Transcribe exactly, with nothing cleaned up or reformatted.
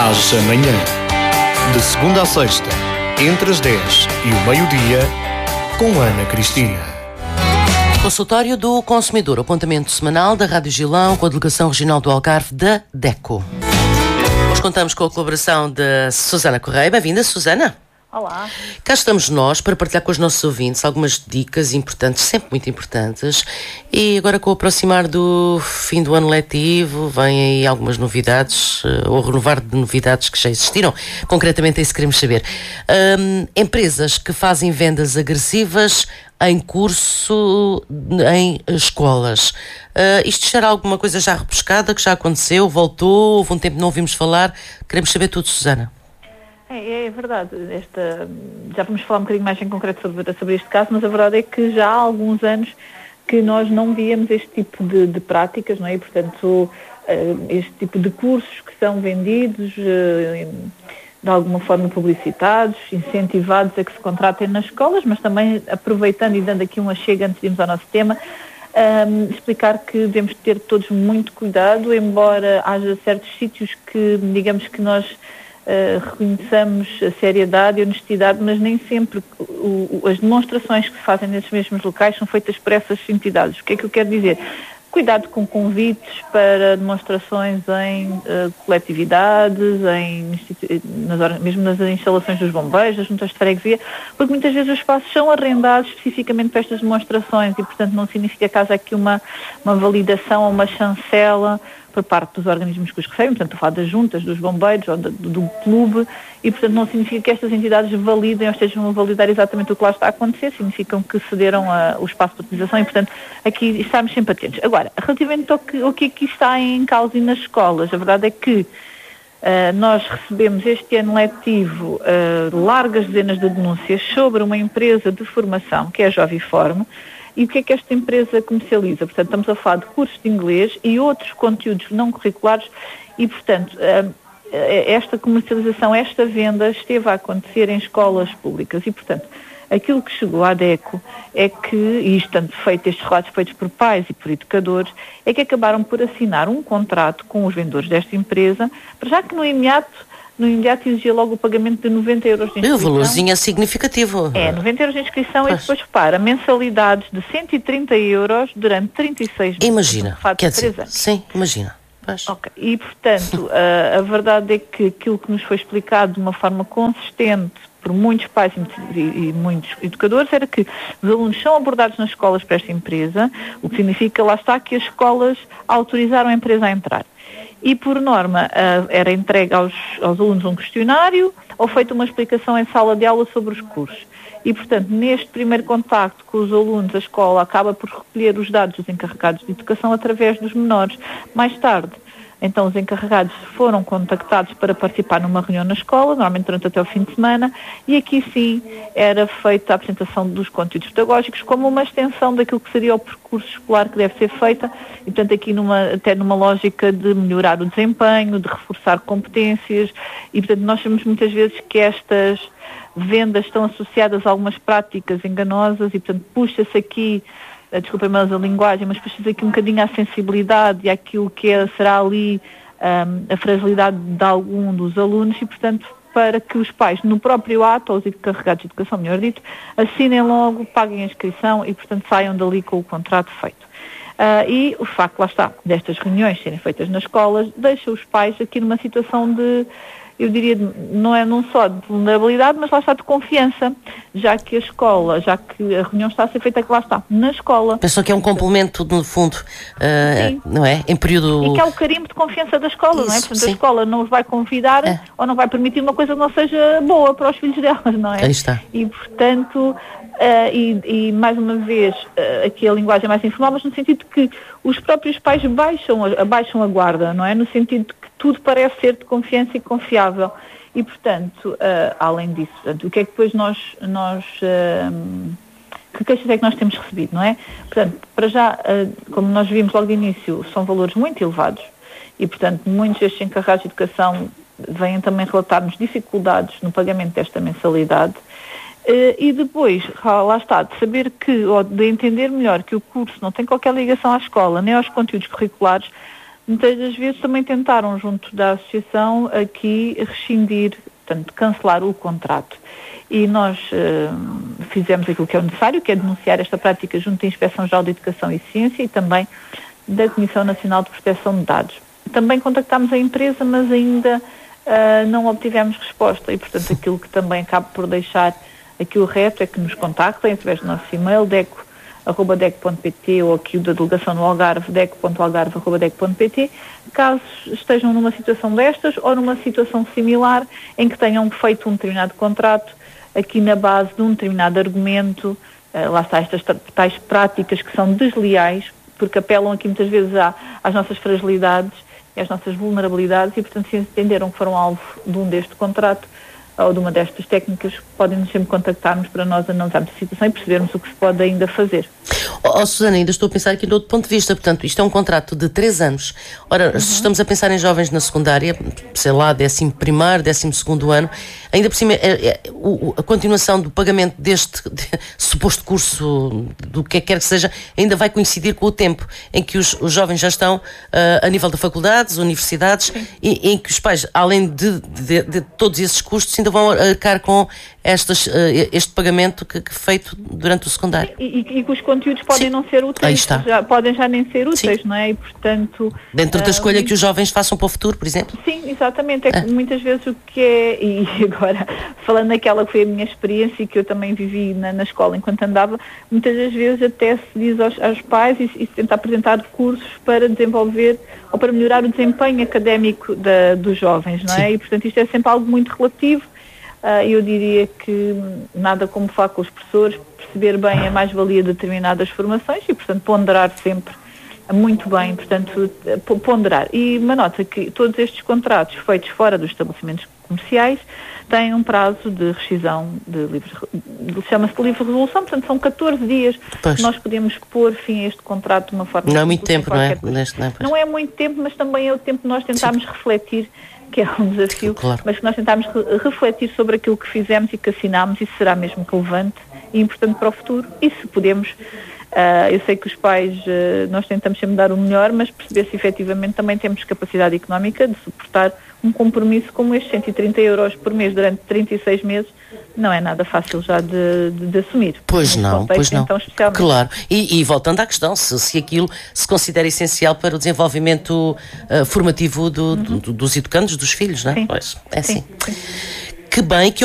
às amanhã. De segunda a sexta, entre as dez e o meio-dia, com Ana Cristina. Consultório do Consumidor, apontamento semanal da Rádio Gilão com a Delegação Regional do Algarve da DECO. Hoje contamos com a colaboração da Susana Correia. Bem-vinda, Susana. Olá. Cá estamos nós para partilhar com os nossos ouvintes algumas dicas importantes, sempre muito importantes. E agora, com o aproximar do fim do ano letivo, vêm aí algumas novidades, ou renovar de novidades que já existiram. Concretamente é isso que queremos saber. Um, empresas que fazem vendas agressivas em curso em escolas. Uh, isto será alguma coisa já repescada, que já aconteceu, voltou, houve um tempo que não ouvimos falar? Queremos saber tudo, Susana. É, é verdade, esta, já vamos falar um bocadinho mais em concreto sobre, sobre este caso, mas a verdade é que já há alguns anos que nós não víamos este tipo de, de práticas, não é? E, portanto, este tipo de cursos que são vendidos, de alguma forma publicitados, incentivados a que se contratem nas escolas, mas também aproveitando e dando aqui uma chega antes de irmos ao nosso tema, um, explicar que devemos ter todos muito cuidado, embora haja certos sítios que, digamos que nós Uh, reconheçamos a seriedade e a honestidade, mas nem sempre o, o, as demonstrações que se fazem nesses mesmos locais são feitas por essas entidades. O que é que eu quero dizer? Cuidado com convites para demonstrações em uh, coletividades, em, nas, mesmo nas instalações dos bombeiros, das juntas de freguesia, porque muitas vezes os espaços são arrendados especificamente para estas demonstrações e, portanto, não significa que haja aqui uma, uma validação ou uma chancela por parte dos organismos que os recebem, portanto, estou a falar das juntas, dos bombeiros ou do, do clube, e, portanto, não significa que estas entidades validem ou estejam a validar exatamente o que lá está a acontecer, significam que cederam a, o espaço de utilização e, portanto, aqui estamos sempre atentos. Agora, relativamente ao que, ao que aqui está em causa e nas escolas, a verdade é que uh, nós recebemos este ano letivo uh, largas dezenas de denúncias sobre uma empresa de formação, que é a Joviform. E o que é que esta empresa comercializa? Portanto, estamos a falar de cursos de inglês e outros conteúdos não curriculares e, portanto, esta comercialização, esta venda esteve a acontecer em escolas públicas e, portanto, aquilo que chegou à DECO é que, e isto tanto feito, estes relatos feitos por pais e por educadores, é que acabaram por assinar um contrato com os vendedores desta empresa, para já que no imediato no imediato exigia logo o pagamento de noventa euros de inscrição. O valorzinho é significativo. É, noventa euros de inscrição pois. E depois, repara, mensalidades de cento e trinta euros durante trinta e seis meses. Imagina, quer dizer, anos. Sim, imagina. Okay. E, portanto, a, a verdade é que aquilo que nos foi explicado de uma forma consistente por muitos pais e, e muitos educadores era que os alunos são abordados nas escolas para esta empresa, o que significa, lá está, que as escolas autorizaram a empresa a entrar. E, por norma, uh, era entregue aos, aos alunos um questionário ou feita uma explicação em sala de aula sobre os cursos. E, portanto, neste primeiro contacto com os alunos, a escola acaba por recolher os dados dos encarregados de educação através dos menores. Mais tarde, então, os encarregados foram contactados para participar numa reunião na escola, normalmente durante até o fim de semana, e aqui sim era feita a apresentação dos conteúdos pedagógicos como uma extensão daquilo que seria o percurso escolar que deve ser feita, e portanto aqui numa, até numa lógica de melhorar o desempenho, de reforçar competências, e portanto nós sabemos muitas vezes que estas vendas estão associadas a algumas práticas enganosas e portanto puxa-se aqui, desculpem mais a linguagem, mas puxa-se aqui um bocadinho à sensibilidade e àquilo que é, será ali um, a fragilidade de algum dos alunos e, portanto, para que os pais, no próprio ato, ou os encarregados de educação, melhor dito, assinem logo, paguem a inscrição e, portanto, saiam dali com o contrato feito. Uh, e o facto, lá está, destas reuniões serem feitas nas escolas, deixa os pais aqui numa situação de, eu diria, não é não só de vulnerabilidade, mas lá está de confiança, já que a escola, já que a reunião está a ser feita, que lá está, na escola. Pensou que é um complemento, no fundo, uh, não é? Em período... E que é o carimbo de confiança da escola, Isso, não é? Portanto, sim. A escola não os vai convidar é. ou não vai permitir uma coisa que não seja boa para os filhos delas, não é? Aí está. E, portanto... Uh, e, e, mais uma vez, uh, aqui a linguagem é mais informal, mas no sentido de que os próprios pais baixam, abaixam a guarda, não é? No sentido de que tudo parece ser de confiança e confiável. E, portanto, uh, além disso, portanto, o que é que depois nós... nós uh, que queixas é que nós temos recebido, não é? Portanto, para já, uh, como nós vimos logo de início, são valores muito elevados e, portanto, muitos destes encarregados de educação vêm também relatar-nos dificuldades no pagamento desta mensalidade. Uh, e depois, lá está, de saber que, ou de entender melhor que o curso não tem qualquer ligação à escola, nem aos conteúdos curriculares, muitas das vezes também tentaram, junto da associação, aqui rescindir, portanto, cancelar o contrato. E nós uh, fizemos aquilo que é necessário, que é denunciar esta prática junto da Inspeção-Geral de Educação e Ciência e também da Comissão Nacional de Proteção de Dados. Também contactámos a empresa, mas ainda uh, não obtivemos resposta e, portanto, aquilo que também acabo por deixar aqui o reto é que nos contactem através do nosso e-mail, deco arroba deco ponto pt ou aqui o da delegação no Algarve, deco ponto algarve arroba deco ponto pt, caso estejam numa situação destas ou numa situação similar em que tenham feito um determinado contrato aqui na base de um determinado argumento, uh, lá está estas tais práticas que são desleais, porque apelam aqui muitas vezes à, às nossas fragilidades e às nossas vulnerabilidades e, portanto, se entenderam que foram alvo de um deste contrato ou de uma destas técnicas, podem-nos sempre contactar-nos para nós analisarmos a situação e percebermos o que se pode ainda fazer. Oh, oh, Susana, ainda estou a pensar aqui de outro ponto de vista, portanto, isto é um contrato de três anos. Ora, uhum. se estamos a pensar em jovens na secundária, sei lá, décimo primeiro, décimo segundo ano, ainda por cima, é, é, o, a continuação do pagamento deste de, suposto curso, do que quer que seja, ainda vai coincidir com o tempo em que os, os jovens já estão uh, a nível de faculdades, universidades, e em que os pais, além de, de, de todos esses custos, ainda vão arcar com estas, uh, este pagamento que, que feito durante o secundário. E, e, e que os conteúdos podem Sim. não ser úteis, Aí está. Já, podem já nem ser úteis, Sim. não é? E, portanto... Dentro da uh, escolha que os jovens façam para o futuro, por exemplo? Sim, exatamente. É que ah. muitas vezes o que é, e agora falando naquela que foi a minha experiência e que eu também vivi na, na escola enquanto andava, muitas das vezes até se diz aos, aos pais e, e se tenta apresentar cursos para desenvolver ou para melhorar o desempenho académico da, dos jovens, não é? Sim. E, portanto, isto é sempre algo muito relativo. Uh, eu diria que nada como falar com os professores, perceber bem a mais-valia de determinadas formações e, portanto, ponderar sempre muito bem, portanto, ponderar. E uma nota que todos estes contratos feitos fora dos estabelecimentos comerciais têm um prazo de rescisão de livre, chama-se de livre resolução, portanto, são catorze dias pois. que nós podemos pôr fim a este contrato de uma forma... Não é muito tempo, não é? Neste, não, é não é muito tempo, mas também é o tempo que nós tentarmos Sim. refletir, que é um desafio, claro. mas que nós tentámos re- refletir sobre aquilo que fizemos e que assinámos, e será mesmo relevante e importante para o futuro. E se podemos, uh, eu sei que os pais, uh, nós tentamos sempre dar o melhor, mas perceber se efetivamente também temos capacidade económica de suportar um compromisso como este, cento e trinta euros por mês durante trinta e seis meses, não é nada fácil já de, de, de assumir. Pois não, pois não. Então, claro. E, e voltando à questão, se, se aquilo se considera essencial para o desenvolvimento uh, formativo do, uhum. do, do, dos educandos, dos filhos, não é? Sim. Pois, é assim. Sim. Sim. Que bem que